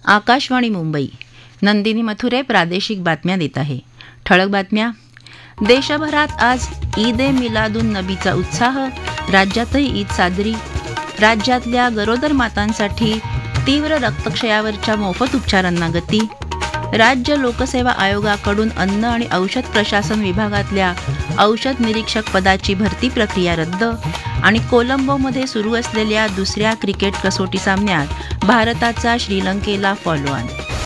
आकाशवाणी मुंबई. नंदिनी मथुरे प्रादेशिक बातम्या देत आहे. ठळक बातम्या. देशभरात आज ईद ए मिलादुन नबीचा उत्साह. राज्यातही ईद साजरी. राज्यातल्या गरोदर मातांसाठी तीव्र रक्तक्षयावरच्या मोफत उपचारांना गती. राज्य लोकसेवा आयोगाकडून अन्न आणि औषध प्रशासन विभागातल्या औषध निरीक्षक पदाची भरती प्रक्रिया रद्द. आणि कोलंबोमध्ये सुरू असलेल्या दुसऱ्या क्रिकेट कसोटी सामन्यात भारताचा श्रीलंकेला फॉलोऑन.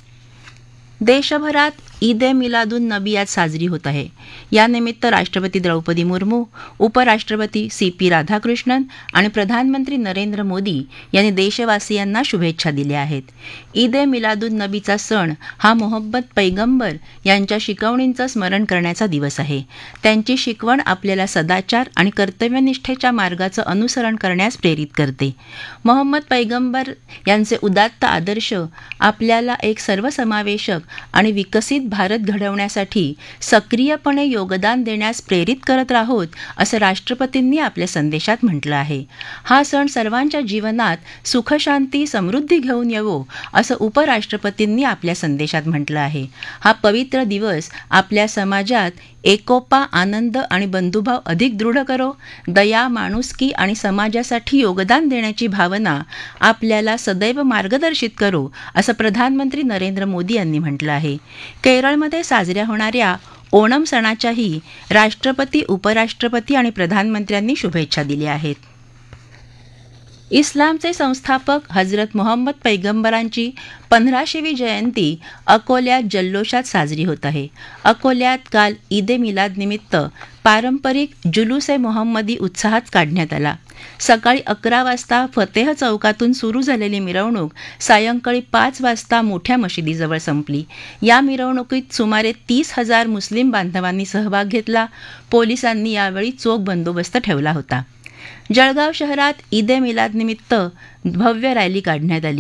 देशभरात ईद ए मिलादुन नबी आज साजरी होत आहे. यानिमित्त राष्ट्रपती द्रौपदी मुर्मू, उपराष्ट्रपती CP राधाकृष्णन आणि प्रधानमंत्री नरेंद्र मोदी यांनी देशवासियांना शुभेच्छा दिल्या आहेत. ईद ए मिलादुन नबीचा सण हा मोहम्मद पैगंबर यांच्या शिकवणींचं स्मरण करण्याचा दिवस आहे. त्यांची शिकवण आपल्याला सदाचार आणि कर्तव्यनिष्ठेच्या मार्गाचं अनुसरण करण्यास प्रेरित करते. मोहम्मद पैगंबर यांचे उदात्त आदर्श आपल्याला एक सर्वसमावेशक आणि विकसित भारत घडवण्यासाठी सक्रियपणे योगदान देण्यास प्रेरित करत राहोत, असं राष्ट्रपतींनी आपल्या संदेशात म्हटलं आहे. हा सण सर्वांच्या जीवनात सुखशांती समृद्धी घेऊन येवो, असं उपराष्ट्रपतींनी आपल्या संदेशात म्हटलं आहे. हा पवित्र दिवस आपल्या समाजात एकोपा, आनंद आणि बंधुभाव अधिक दृढ करो. दया, माणुसकी आणि समाजासाठी योगदान देण्याची भावना आपल्याला सदैव मार्गदर्शित करो, असं प्रधानमंत्री नरेंद्र मोदी यांनी म्हटलं आहे. केरळमध्ये साजऱ्या होणाऱ्या ओणम सणाच्याही राष्ट्रपती, उपराष्ट्रपती आणि प्रधानमंत्र्यांनी शुभेच्छा दिल्या आहेत. इस्लामचे संस्थापक हजरत मोहम्मद पैगंबरांची 15वी जयंती अकोल्यात जल्लोषात साजरी होत आहे. अकोल्यात काल ईद ए मिलाद निमित्त पारंपरिक जुलूस ए मोहम्मदी उत्साहात काढण्यात आला. सकाळी 11 वाजता फतेह चौकातून सुरू झालेली मिरवणूक सायंकाळी 5 वाजता मोठ्या मशिदीजवळ संपली. या मिरवणुकीत सुमारे 30,000 मुस्लिम बांधवांनी सहभाग घेतला. पोलिसांनी यावेळी चोख बंदोबस्त ठेवला होता. जळगाव शहरात ईद ए मिलाद निमित्त भव्य रॅली काढण्यात आली.